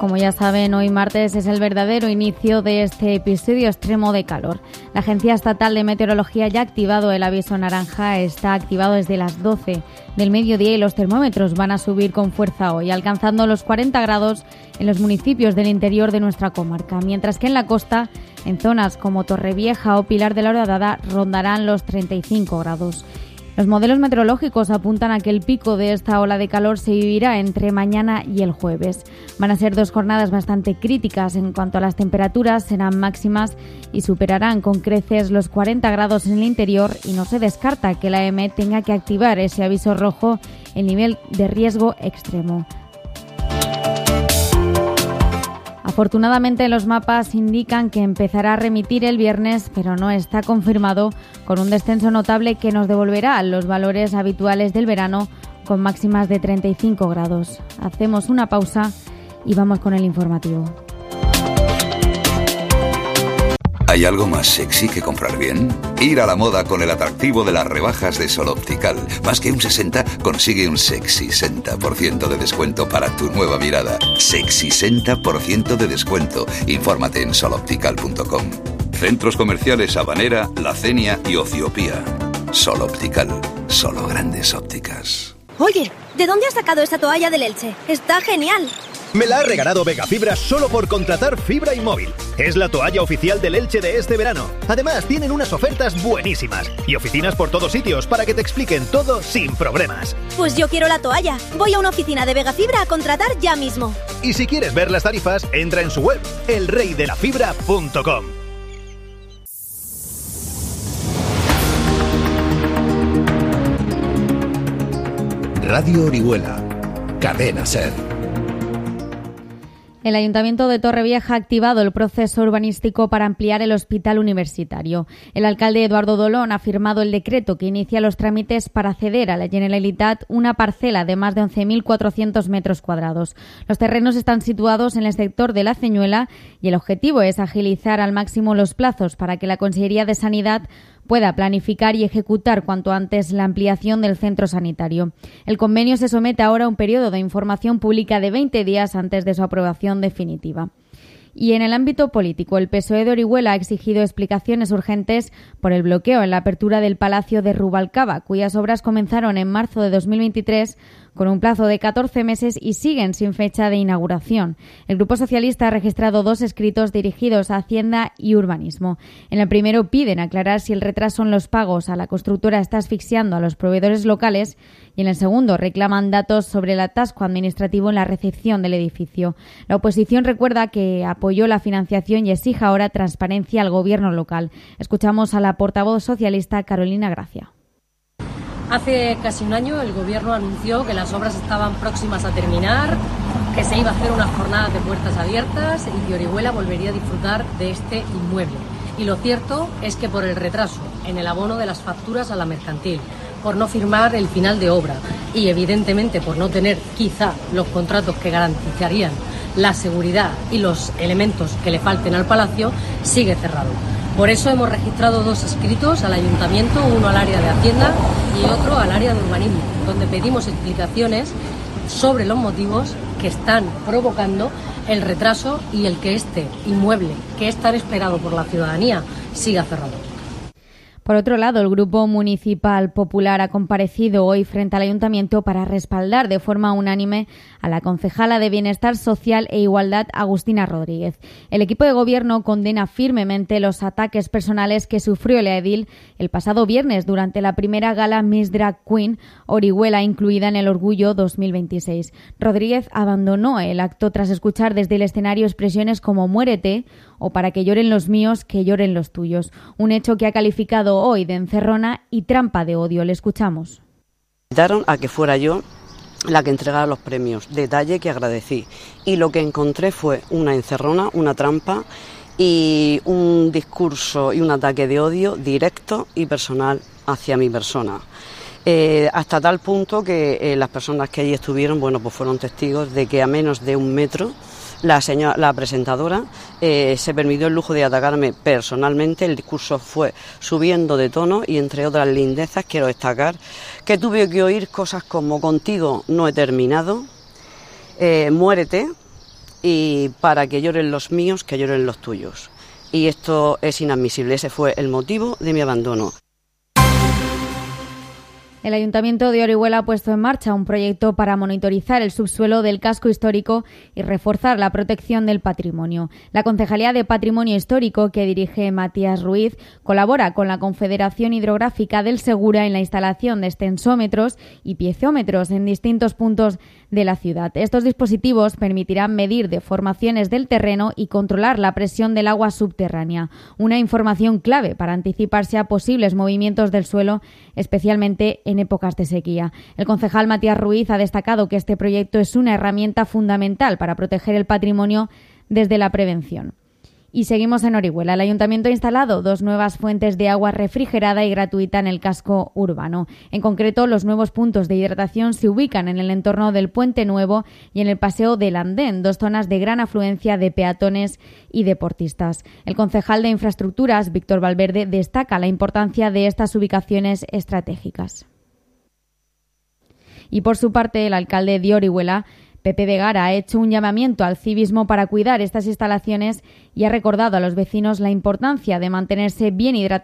Como ya saben, hoy martes es el verdadero inicio de este episodio extremo de calor. La Agencia Estatal de Meteorología ya ha activado el aviso naranja, está activado desde las 12 del mediodía y los termómetros van a subir con fuerza hoy, alcanzando los 40 grados en los municipios del interior de nuestra comarca, mientras que en la costa, en zonas como Torrevieja o Pilar de la Horadada, rondarán los 35 grados. Los modelos meteorológicos apuntan a que el pico de esta ola de calor se vivirá entre mañana y el jueves. Van a ser 2 jornadas bastante críticas en cuanto a las temperaturas, serán máximas y superarán con creces los 40 grados en el interior y no se descarta que la EMET tenga que activar ese aviso rojo en nivel de riesgo extremo. Afortunadamente, los mapas indican que empezará a remitir el viernes, pero no está confirmado, con un descenso notable que nos devolverá los valores habituales del verano con máximas de 35 grados. Hacemos una pausa y vamos con el informativo. ¿Hay algo más sexy que comprar bien? Ir a la moda con el atractivo de las rebajas de Sol Optical. Más que un 60, consigue un sexy 60% de descuento para tu nueva mirada. Sexy 60% de descuento. Infórmate en soloptical.com. Centros comerciales Habanera, La Cenia y Ociopía. Sol Optical. Solo grandes ópticas. Oye, ¿de dónde has sacado esa toalla del Elche? ¡Está genial! Me la ha regalado Vegafibra solo por contratar fibra y móvil. Es la toalla oficial del Elche de este verano. Además, tienen unas ofertas buenísimas y oficinas por todos sitios para que te expliquen todo sin problemas. Pues yo quiero la toalla. Voy a una oficina de Vegafibra a contratar ya mismo. Y si quieres ver las tarifas, entra en su web, elreydelafibra.com. Radio Orihuela, Cadena SER. El Ayuntamiento de Torrevieja ha activado el proceso urbanístico para ampliar el hospital universitario. El alcalde Eduardo Dolón ha firmado el decreto que inicia los trámites para ceder a la Generalitat una parcela de más de 11.400 metros cuadrados. Los terrenos están situados en el sector de la Ceñuela y el objetivo es agilizar al máximo los plazos para que la Consellería de Sanidad pueda planificar y ejecutar cuanto antes la ampliación del centro sanitario. El convenio se somete ahora a un periodo de información pública de 20 días antes de su aprobación definitiva. Y en el ámbito político, el PSOE de Orihuela ha exigido explicaciones urgentes por el bloqueo en la apertura del Palacio de Rubalcaba, cuyas obras comenzaron en marzo de 2023 con un plazo de 14 meses y siguen sin fecha de inauguración. El Grupo Socialista ha registrado 2 escritos dirigidos a Hacienda y Urbanismo. En el primero piden aclarar si el retraso en los pagos a la constructora está asfixiando a los proveedores locales y en el segundo reclaman datos sobre el atasco administrativo en la recepción del edificio. La oposición recuerda que apoyó la financiación y exige ahora transparencia al gobierno local. Escuchamos a la portavoz socialista Carolina Gracia. Hace casi un año el Gobierno anunció que las obras estaban próximas a terminar, que se iba a hacer unas jornadas de puertas abiertas y que Orihuela volvería a disfrutar de este inmueble. Y lo cierto es que por el retraso en el abono de las facturas a la mercantil, por no firmar el final de obra y evidentemente por no tener quizá los contratos que garantizarían la seguridad y los elementos que le falten al Palacio, sigue cerrado. Por eso hemos registrado 2 escritos al Ayuntamiento, uno al área de Hacienda y otro al área de Urbanismo, donde pedimos explicaciones sobre los motivos que están provocando el retraso y el que este inmueble, que es tan esperado por la ciudadanía, siga cerrado. Por otro lado, el Grupo Municipal Popular ha comparecido hoy frente al Ayuntamiento para respaldar de forma unánime a la concejala de Bienestar Social e Igualdad, Agustina Rodríguez. El equipo de gobierno condena firmemente los ataques personales que sufrió la edil el pasado viernes durante la primera gala Miss Drag Queen Orihuela, incluida en el Orgullo 2026. Rodríguez abandonó el acto tras escuchar desde el escenario expresiones como «muérete» o «para que lloren los míos, que lloren los tuyos», un hecho que ha calificado hoy de encerrona y trampa de odio. Le escuchamos. Invitaron a que fuera yo la que entregara los premios, detalle que agradecí. Y lo que encontré fue una encerrona, una trampa y un discurso y un ataque de odio directo y personal hacia mi persona. Hasta tal punto que las personas que allí estuvieron, bueno, pues fueron testigos de que a menos de 1 metro la presentadora se permitió el lujo de atacarme personalmente. El discurso fue subiendo de tono y, entre otras lindezas, quiero destacar que tuve que oír cosas como «contigo no he terminado», «muérete» y para que lloren los míos, que lloren los tuyos. Y esto es inadmisible, ese fue el motivo de mi abandono. El Ayuntamiento de Orihuela ha puesto en marcha un proyecto para monitorizar el subsuelo del casco histórico y reforzar la protección del patrimonio. La Concejalía de Patrimonio Histórico, que dirige Matías Ruiz, colabora con la Confederación Hidrográfica del Segura en la instalación de extensómetros y piezometros en distintos puntos de la ciudad. Estos dispositivos permitirán medir deformaciones del terreno y controlar la presión del agua subterránea, una información clave para anticiparse a posibles movimientos del suelo, especialmente en épocas de sequía. El concejal Matías Ruiz ha destacado que este proyecto es una herramienta fundamental para proteger el patrimonio desde la prevención. Y seguimos en Orihuela. El Ayuntamiento ha instalado 2 nuevas fuentes de agua refrigerada y gratuita en el casco urbano. En concreto, los nuevos puntos de hidratación se ubican en el entorno del Puente Nuevo y en el Paseo del Andén, 2 zonas de gran afluencia de peatones y deportistas. El concejal de Infraestructuras, Víctor Valverde, destaca la importancia de estas ubicaciones estratégicas. Y por su parte, el alcalde de Orihuela, Pepe Vegara, ha hecho un llamamiento al civismo para cuidar estas instalaciones y ha recordado a los vecinos la importancia de mantenerse bien hidratados